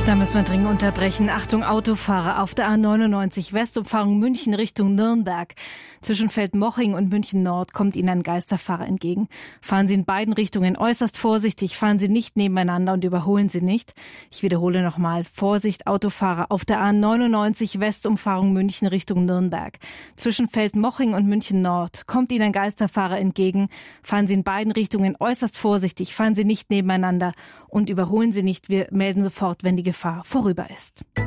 Da müssen wir dringend unterbrechen. Achtung, Autofahrer auf der A99 Westumfahrung München Richtung Nürnberg. Zwischen Feldmoching und München Nord kommt Ihnen ein Geisterfahrer entgegen. Fahren Sie in beiden Richtungen äußerst vorsichtig, fahren Sie nicht nebeneinander und überholen Sie nicht. Ich wiederhole nochmal. Vorsicht, Autofahrer auf der A99 Westumfahrung München Richtung Nürnberg. Zwischen Feldmoching und München Nord kommt Ihnen ein Geisterfahrer entgegen. Fahren Sie in beiden Richtungen äußerst vorsichtig, fahren Sie nicht nebeneinander und überholen Sie nicht. Wir melden sofort, wenn die Gefahr vorüber ist.